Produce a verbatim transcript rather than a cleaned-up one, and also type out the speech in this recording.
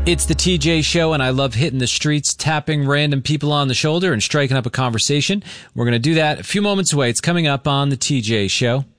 It's the T J Show, and I love hitting the streets, tapping random people on the shoulder, and striking up a conversation. We're going to do that a few moments away. It's coming up on the T J Show.